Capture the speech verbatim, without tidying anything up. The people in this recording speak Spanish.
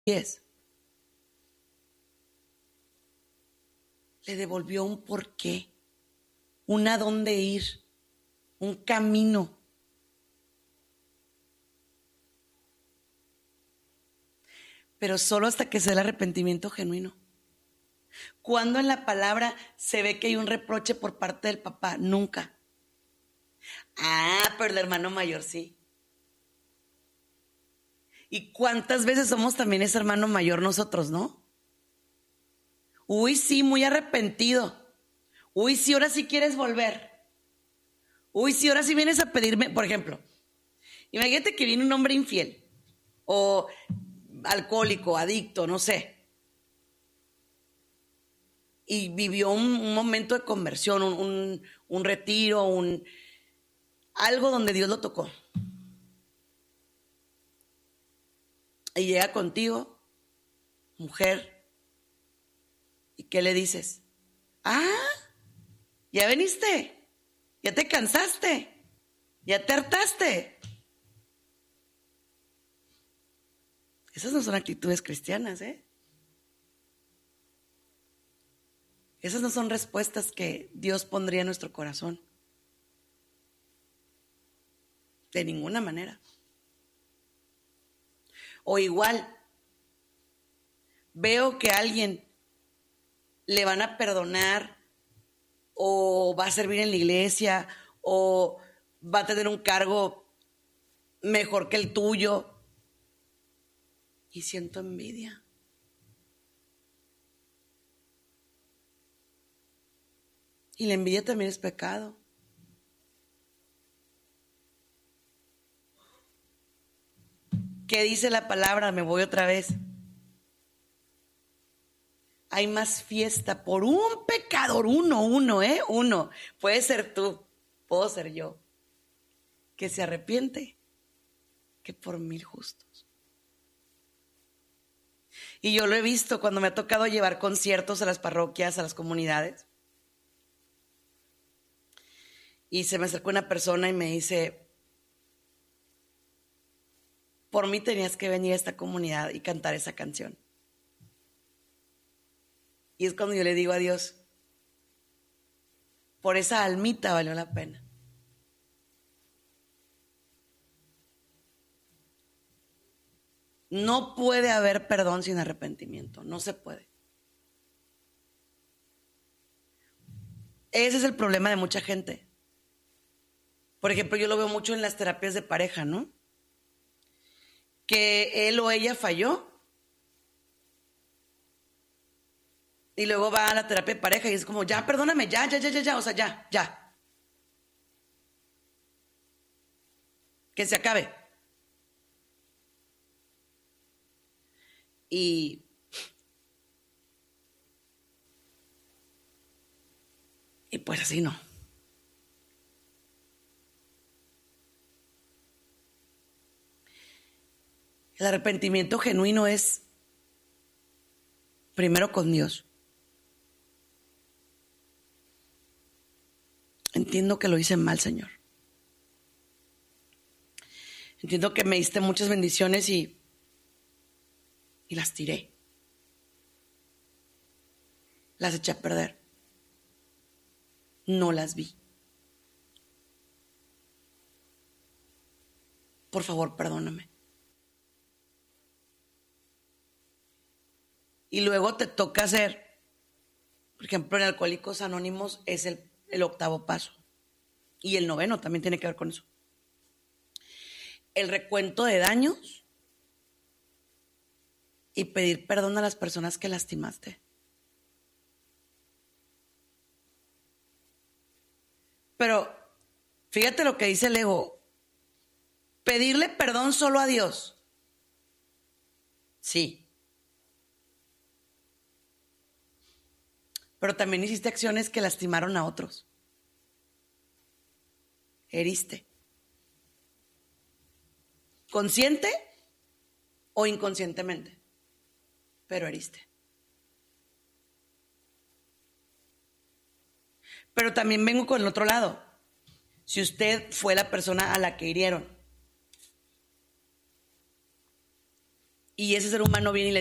pies. Le devolvió un porqué, un a dónde ir, un camino. Pero solo hasta que sea el arrepentimiento genuino. ¿Cuándo en la palabra se ve que hay un reproche por parte del papá? Nunca. Ah, pero el hermano mayor sí. ¿Y cuántas veces somos también ese hermano mayor nosotros, no? Uy, sí, muy arrepentido. Uy, sí, ahora sí quieres volver. Uy, sí, ahora sí vienes a pedirme, por ejemplo, imagínate que viene un hombre infiel o alcohólico, adicto, no sé, y vivió un, un momento de conversión, un, un, un retiro, un, algo donde Dios lo tocó. Y llega contigo, mujer, ¿y qué le dices? Ah, ya veniste. Ya te cansaste, ya te hartaste. Esas no son actitudes cristianas, ¿eh? Esas no son respuestas que Dios pondría en nuestro corazón. De ninguna manera. O igual, veo que a alguien le van a perdonar o va a servir en la iglesia, o va a tener un cargo mejor que el tuyo. Y siento envidia. Y la envidia también es pecado. ¿Qué dice la palabra? Me voy otra vez. Hay más fiesta por un pecador, uno, uno, ¿eh? Uno. Puede ser tú, puedo ser yo, que se arrepiente, que por mil justos. Y yo lo he visto cuando me ha tocado llevar conciertos a las parroquias, a las comunidades. Y se me acercó una persona y me dice, por mí tenías que venir a esta comunidad y cantar esa canción. Y es cuando yo le digo a Dios, por esa almita valió la pena. No puede haber perdón sin arrepentimiento, no se puede. Ese es el problema de mucha gente. Por ejemplo, yo lo veo mucho en las terapias de pareja, ¿no? Que él o ella falló y luego va a la terapia de pareja y es como, ya, perdóname, ya, ya, ya, ya, ya, o sea, ya, ya. Que se acabe. Y y pues así no. El arrepentimiento genuino es primero con Dios. Entiendo que lo hice mal, Señor. Entiendo que me diste muchas bendiciones y, y las tiré. Las eché a perder. No las vi. Por favor, perdóname. Y luego te toca hacer, por ejemplo, en Alcohólicos Anónimos es el, el octavo paso. Y el noveno también tiene que ver con eso. El recuento de daños y pedir perdón a las personas que lastimaste. Pero fíjate lo que dice el ego. Pedirle perdón solo a Dios. Sí. Pero también hiciste acciones que lastimaron a otros. Heriste. ¿Consciente o inconscientemente? Pero heriste. Pero también vengo con el otro lado. Si usted fue la persona a la que hirieron y ese ser humano viene y le